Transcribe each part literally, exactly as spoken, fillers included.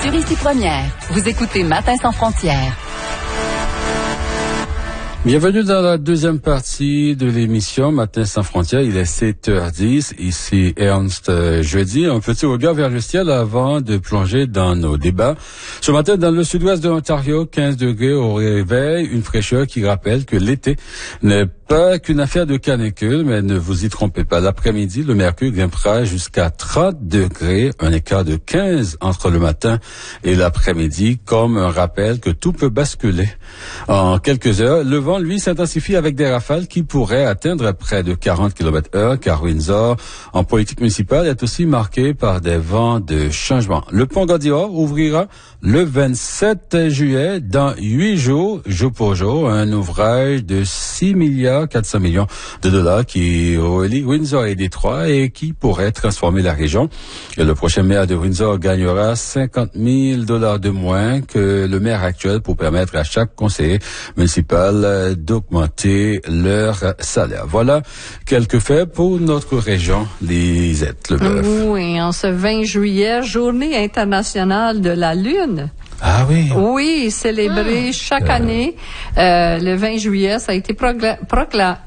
sur Ici Première. Vous écoutez Matin sans frontières. Bienvenue dans la deuxième partie de l'émission Matin sans frontières. Il est sept heures dix. Ici Ernst Jeudi. Un petit regard vers le ciel avant de plonger dans nos débats. Ce matin, dans le sud-ouest de l'Ontario, quinze degrés au réveil, une fraîcheur qui rappelle que l'été n'est pas qu'une affaire de canicule, mais ne vous y trompez pas. L'après-midi, le mercure grimpera jusqu'à trente degrés, un écart de quinze entre le matin et l'après-midi, comme un rappel que tout peut basculer en quelques heures. Le vent, lui, s'intensifie avec des rafales qui pourraient atteindre près de quarante kilomètres heure, car Windsor, en politique municipale, est aussi marqué par des vents de changement. Le pont Gaudior ouvrira le vingt-sept juillet, dans huit jours, jour pour jour, un ouvrage de six milliards quatre cents millions de dollars qui relie Windsor et Détroit et qui pourrait transformer la région. Et le prochain maire de Windsor gagnera cinquante mille dollars de moins que le maire actuel pour permettre à chaque conseiller municipal d'augmenter leur salaire. Voilà quelques faits pour notre région, Lisette Leboeuf. Oui, en ce vingt juillet, journée internationale de la Lune. Ah oui. Oui, célébrée ah. chaque euh... année. Euh, le vingt juillet, ça a été procla- procla-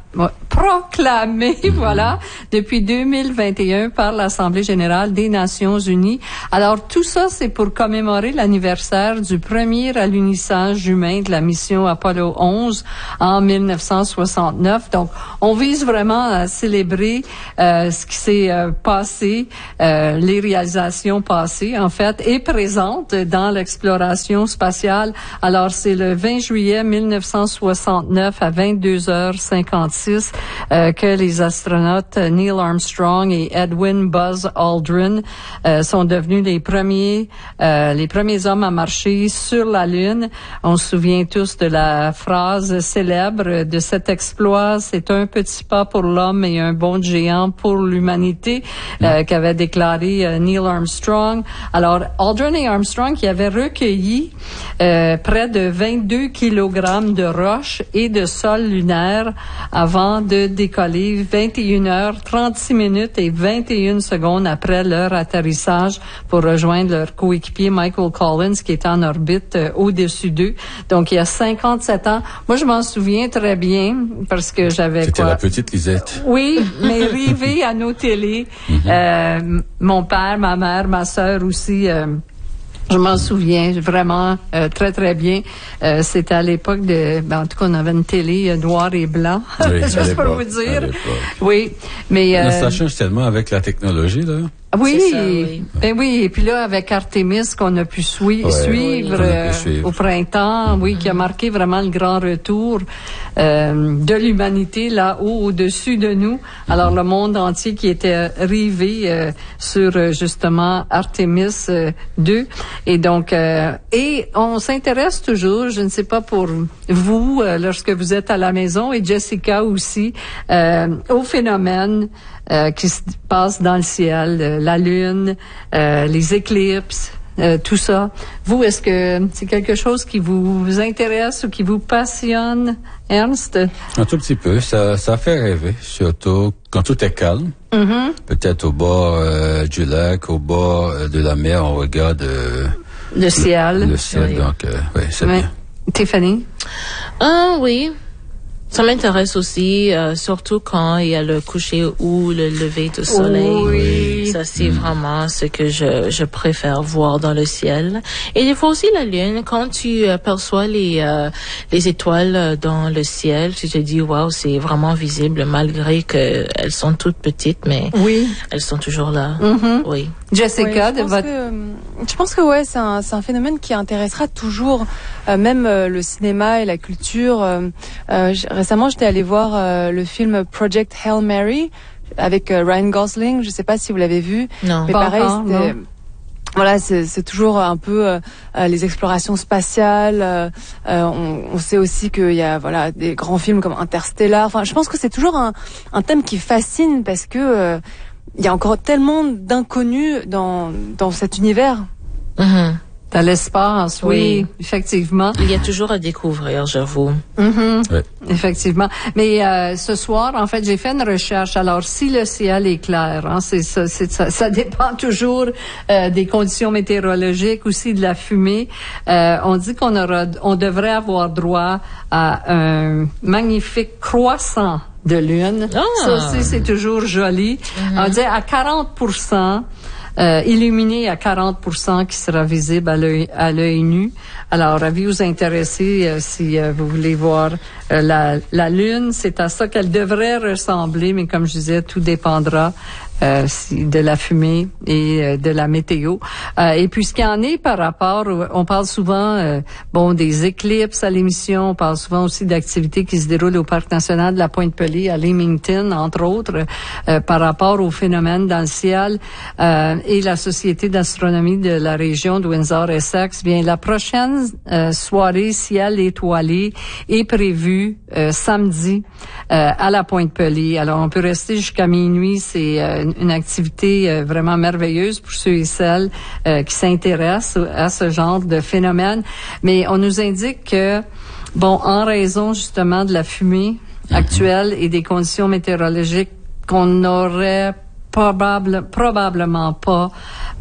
proclamé, mm-hmm. voilà, depuis deux mille vingt et un par l'Assemblée générale des Nations unies. Alors, tout ça, c'est pour commémorer l'anniversaire du premier alunissage humain de la mission Apollo onze en mille neuf cent soixante-neuf. Donc, on vise vraiment à célébrer euh, ce qui s'est euh, passé, euh, les réalisations passées, en fait, et présentes dans l'exploration spatiale. Alors, c'est le vingt juillet mille neuf cent soixante-neuf à vingt-deux heures cinquante-six euh, que les astronautes Neil Armstrong et Edwin Buzz Aldrin euh, sont devenus les premiers euh, les premiers hommes à marcher sur la Lune. On se souvient tous de la phrase célèbre de cet exploit: c'est un petit pas pour l'homme et un bond de géant pour l'humanité, euh, qu'avait déclaré euh, Neil Armstrong. Alors, Aldrin et Armstrong qui avaient recueilli euh, près de vingt-deux kilogrammes de roches et de sol lunaire avant de décoller vingt et une heures, trente-six minutes et vingt et une secondes après leur atterrissage pour rejoindre leur coéquipier Michael Collins qui est en orbite euh, au-dessus d'eux. Donc, il y a cinquante-sept ans. Moi, je m'en souviens très bien parce que j'avais C'était quoi? la petite Lisette. Oui, mais rivée à nos télés. Mm-hmm. Euh, mon père, ma mère, ma sœur aussi... Euh, Je m'en souviens vraiment euh, très, très bien. Euh, c'était à l'époque de... Ben, en tout cas, on avait une télé euh, noir et blanc, oui, juste pour vous dire. Oui, mais... Euh, ça euh, change tellement avec la technologie, là. Oui, ça, oui, ben oui, et puis là, avec Artemis, qu'on a pu sui- ouais, suivre, oui, euh, pu suivre au printemps, mm-hmm. oui, qui a marqué vraiment le grand retour euh, de l'humanité là-haut, au-dessus de nous. Mm-hmm. Alors, le monde entier qui était rivé euh, sur, euh, justement, Artemis euh, deux. Et donc, euh, et on s'intéresse toujours, je ne sais pas pour vous, euh, lorsque vous êtes à la maison, et Jessica aussi, euh, au phénomène Euh, qui se passe dans le ciel, euh, la lune, euh, les éclipses, euh, tout ça. Vous, est-ce que c'est quelque chose qui vous, vous intéresse ou qui vous passionne, Ernst? Un tout petit peu. Ça, ça fait rêver, surtout quand tout est calme. Mm-hmm. Peut-être au bord euh, du lac, au bord euh, de la mer, on regarde euh, le ciel. Le, le ciel, oui. Donc, euh, oui, c'est oui. bien. Tiffany? Ah, oui. Ça m'intéresse aussi, euh, surtout quand il y a le coucher ou le lever du soleil. Oui. Ça, c'est mmh. vraiment ce que je, je préfère voir dans le ciel. Et des fois aussi la lune, quand tu aperçois les, euh, les étoiles dans le ciel, tu te dis, waouh, c'est vraiment visible malgré qu'elles sont toutes petites, mais oui. elles sont toujours là. Mm-hmm. Oui. Jessica, oui, de votre... Que, je pense que ouais, c'est un, c'est un phénomène qui intéressera toujours, euh, même euh, le cinéma et la culture. Euh, euh, récemment, j'étais allée voir euh, le film Project Hail Mary avec euh, Ryan Gosling. Je sais pas si vous l'avez vu. Non. Mais pas pareil, encore, c'était... Non. Voilà, c'est, c'est toujours un peu euh, les explorations spatiales. Euh, on, on sait aussi qu'il y a voilà des grands films comme Interstellar. Enfin, je pense que c'est toujours un, un thème qui fascine parce que euh, il y a encore tellement d'inconnus dans dans cet univers. Mm-hmm. Dans l'espace, oui, oui, effectivement. Il y a toujours à découvrir, j'avoue. Mm-hmm. Ouais. Effectivement. Mais euh, ce soir, en fait, j'ai fait une recherche. Alors, si le ciel est clair, hein, c'est ça, c'est ça, ça dépend toujours euh, des conditions météorologiques, aussi de la fumée. Euh, on dit qu'on aura, on devrait avoir droit à un magnifique croissant de lune. Ah. Ça aussi, c'est toujours joli. Mm-hmm. On dit à quarante pour cent. Euh, illuminé à quarante pour cent qui sera visible à l'œil, à l'œil nu. Alors, avis vous intéresser euh, si euh, vous voulez voir euh, la, la Lune, c'est à ça qu'elle devrait ressembler, mais comme je disais, tout dépendra euh, si, de la fumée et euh, de la météo. Euh, et puis, ce qu'il y en est par rapport, on parle souvent euh, bon des éclipses à l'émission, on parle souvent aussi d'activités qui se déroulent au Parc national de la Pointe-Pelée, à Leamington, entre autres, euh, par rapport aux phénomènes dans le ciel. Euh, et la Société d'astronomie de la région de Windsor-Essex, bien, la prochaine euh, soirée ciel étoilé est prévue euh, samedi euh, à la Pointe-Pelée. Alors, on peut rester jusqu'à minuit. C'est euh, une activité euh, vraiment merveilleuse pour ceux et celles euh, qui s'intéressent à ce genre de phénomène. Mais on nous indique que, bon, en raison justement de la fumée mm-hmm. actuelle et des conditions météorologiques qu'on n'aurait Probable, probablement pas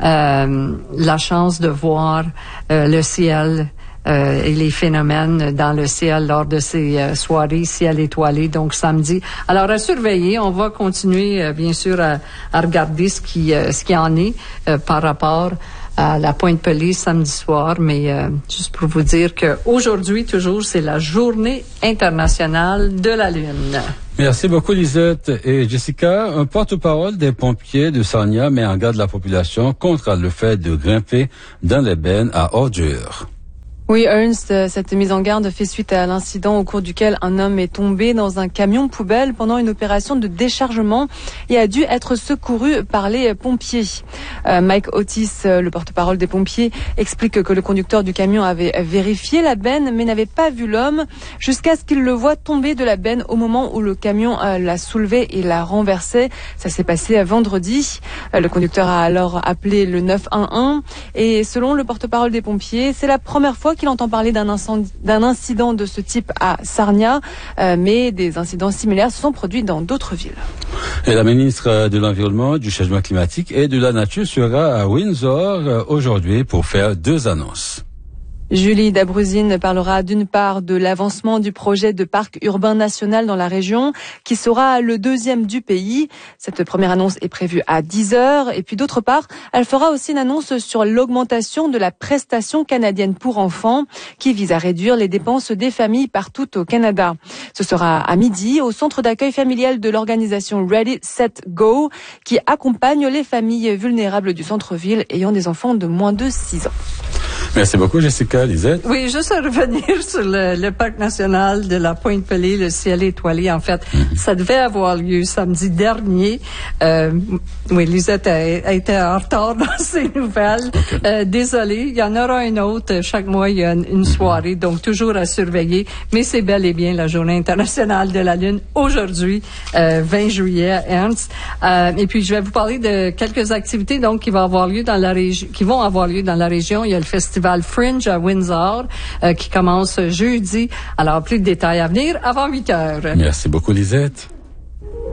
euh, la chance de voir euh, le ciel euh, et les phénomènes dans le ciel lors de ces euh, soirées ciel étoilé, donc samedi. Alors à surveiller, on va continuer euh, bien sûr à, à regarder ce qui euh, ce qui en est euh, par rapport à la Pointe-Pelée samedi soir, mais euh, juste pour vous dire que aujourd'hui toujours c'est la journée internationale de la Lune. Merci beaucoup Lisette et Jessica. Un porte-parole des pompiers de Sarnia met en garde la population contre le fait de grimper dans les bennes à ordures. Oui, Ernst, cette mise en garde fait suite à l'incident au cours duquel un homme est tombé dans un camion poubelle pendant une opération de déchargement et a dû être secouru par les pompiers. Euh, Mike Otis, le porte-parole des pompiers, explique que le conducteur du camion avait vérifié la benne mais n'avait pas vu l'homme jusqu'à ce qu'il le voie tomber de la benne au moment où le camion euh, l'a soulevé et l'a renversé. Ça s'est passé vendredi. Euh, le conducteur a alors appelé le neuf un un et selon le porte-parole des pompiers, c'est la première fois qu'il entend parler d'un incendie, d'un incident de ce type à Sarnia, euh, mais des incidents similaires se sont produits dans d'autres villes. Et la ministre de l'Environnement, du Changement climatique et de la Nature sera à Windsor aujourd'hui pour faire deux annonces. Julie Dabrusine parlera d'une part de l'avancement du projet de parc urbain national dans la région, qui sera le deuxième du pays. Cette première annonce est prévue à dix heures. Et puis d'autre part, elle fera aussi une annonce sur l'augmentation de la prestation canadienne pour enfants, qui vise à réduire les dépenses des familles partout au Canada. Ce sera à midi au centre d'accueil familial de l'organisation Ready, Set, Go, qui accompagne les familles vulnérables du centre-ville ayant des enfants de moins de six ans. Merci beaucoup, Jessica. Lisette? Oui, juste à revenir sur le, le parc national de la Pointe-Pelée, le ciel étoilé. En fait, mm-hmm. ça devait avoir lieu samedi dernier. Euh, oui, Lisette a, a été en retard dans ses nouvelles. Okay. Euh, désolée, il y en aura une autre. Chaque mois, il y a une, une soirée, donc toujours à surveiller. Mais c'est bel et bien la Journée internationale de la Lune aujourd'hui, euh, vingt juillet, Ernst. Euh, et puis, je vais vous parler de quelques activités donc qui vont avoir lieu dans la région, qui vont avoir lieu dans la région. Il y a le Festival Fringe à Windsor euh, qui commence jeudi. Alors, plus de détails à venir avant huit heures. Merci beaucoup, Lisette.